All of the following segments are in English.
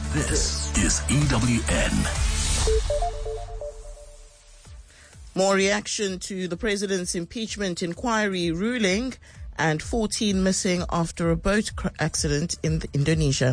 This is EWN. More reaction to the president's impeachment inquiry ruling, and 14 missing after a boat accident in Indonesia.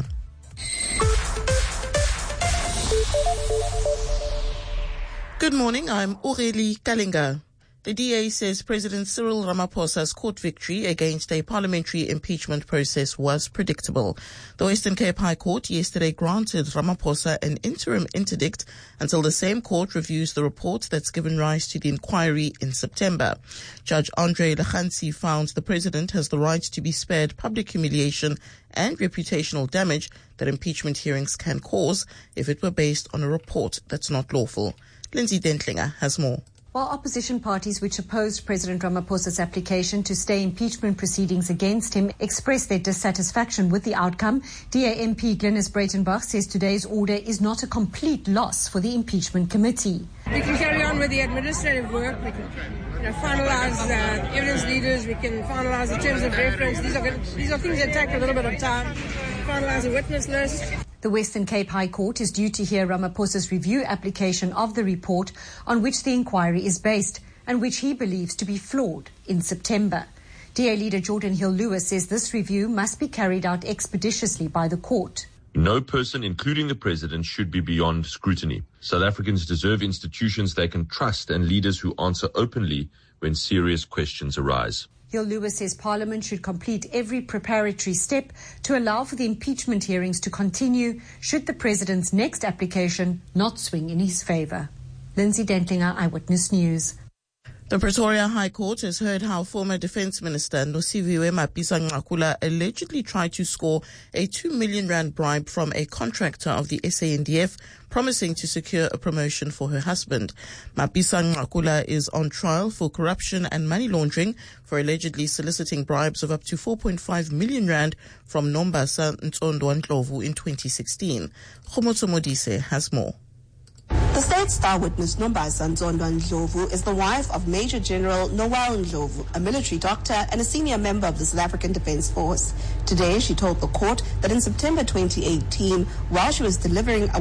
Good morning, I'm Aurélie Kalinga. The DA says President Cyril Ramaphosa's court victory against a parliamentary impeachment process was predictable. The Western Cape High Court yesterday granted Ramaphosa an interim interdict until the same court reviews the report that's given rise to the inquiry in September. Judge Andre Lachantsi found the president has the right to be spared public humiliation and reputational damage that impeachment hearings can cause if it were based on a report that's not lawful. Lindsay Dentlinger has more. While opposition parties which opposed President Ramaphosa's application to stay impeachment proceedings against him expressed their dissatisfaction with the outcome, DA MP Glynis Breitenbach says today's order is not a complete loss for the impeachment committee. We can carry on with the administrative work. We can finalise evidence leaders. We can finalise the terms of reference. These are things that take a little bit of time. Finalise the witness list. The Western Cape High Court is due to hear Ramaphosa's review application of the report on which the inquiry is based and which he believes to be flawed in September. DA leader Jordan Hill-Lewis says this review must be carried out expeditiously by the court. No person, including the president, should be beyond scrutiny. South Africans deserve institutions they can trust and leaders who answer openly when serious questions arise. Hill-Lewis says Parliament should complete every preparatory step to allow for the impeachment hearings to continue should the President's next application not swing in his favour. Lindsay Dentlinger, Eyewitness News. The Pretoria High Court has heard how former Defence Minister Nosiviwe Mapisa-Nqakula allegedly tried to score a R2 million bribe from a contractor of the SANDF, promising to secure a promotion for her husband. Mapisa-Nqakula is on trial for corruption and money laundering for allegedly soliciting bribes of up to R4.5 million from Nombasa Ntondo Ndlovu in 2016. Khomotso Modise has more. The State Star witness Nombasa Ntondo Ndlovu is the wife of Major General Noel Ndlovu, a military doctor and a senior member of the South African Defence Force. Today, she told the court that in September 2018, while she was delivering a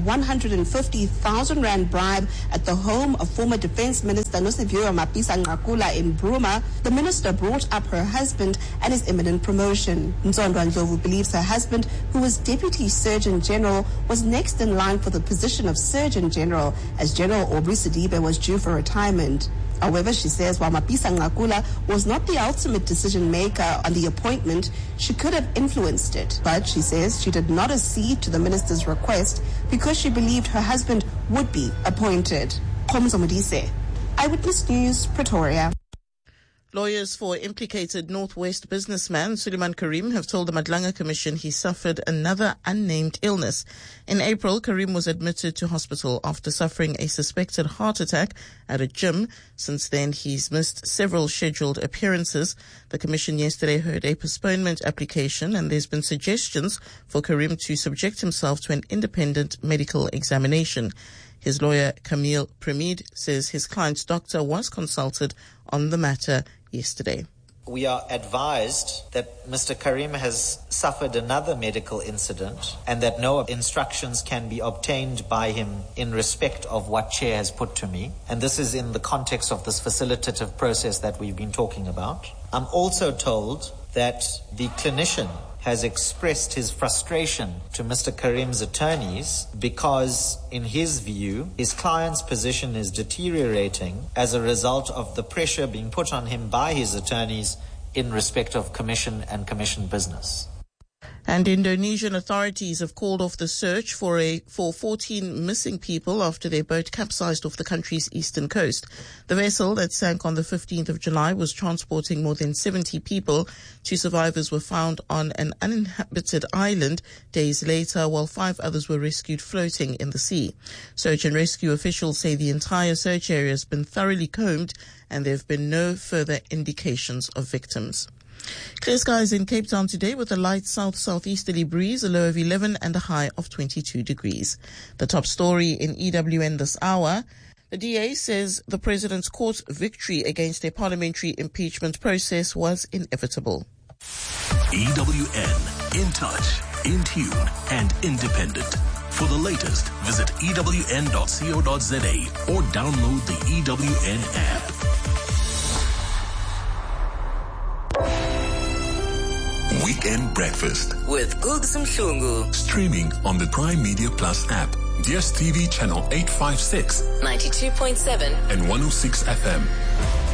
R150,000 bribe at the home of former Defence Minister Nosiviwe Mapisa-Nqakula in Bruma, the minister brought up her husband and his imminent promotion. Ntondo Ndlovu believes her husband, who was Deputy Surgeon General, was next in line for the position of Surgeon General, as General Aubrey Sidibe was due for retirement. However, she says while Mapisa-Nqakula was not the ultimate decision maker on the appointment, she could have influenced it. But she says she did not accede to the minister's request because she believed her husband would be appointed. Khomotso Modise, Eyewitness News, Pretoria. Lawyers for implicated Northwest businessman Suleiman Karim have told the Madlanga Commission he suffered another unnamed illness. In April, Karim was admitted to hospital after suffering a suspected heart attack at a gym. Since then, he's missed several scheduled appearances. The Commission yesterday heard a postponement application, and there's been suggestions for Karim to subject himself to an independent medical examination. His lawyer, Camille Premide, says his client's doctor was consulted on the matter yesterday. We are advised that Mr. Karim has suffered another medical incident and that no instructions can be obtained by him in respect of what Chair has put to me. And this is in the context of this facilitative process that we've been talking about. I'm also told that the clinician has expressed his frustration to Mr. Karim's attorneys because, in his view, his client's position is deteriorating as a result of the pressure being put on him by his attorneys in respect of commission and commission business. And Indonesian authorities have called off the search for 14 missing people after their boat capsized off the country's eastern coast. The vessel that sank on the 15th of July was transporting more than 70 people. 2 survivors were found on an uninhabited island days later, while 5 others were rescued floating in the sea. Search and rescue officials say the entire search area has been thoroughly combed and there have been no further indications of victims. Clear skies in Cape Town today with a light south-southeasterly breeze, a low of 11 and a high of 22 degrees. The top story in EWN this hour. The DA says the president's court victory against a parliamentary impeachment process was inevitable. EWN, in touch, in tune, and independent. For the latest, visit ewn.co.za or download the EWN app. Weekend Breakfast with Gugs Mhlungu. Streaming on the Prime Media Plus app, DSTV channel 856, 92.7 and 106 FM.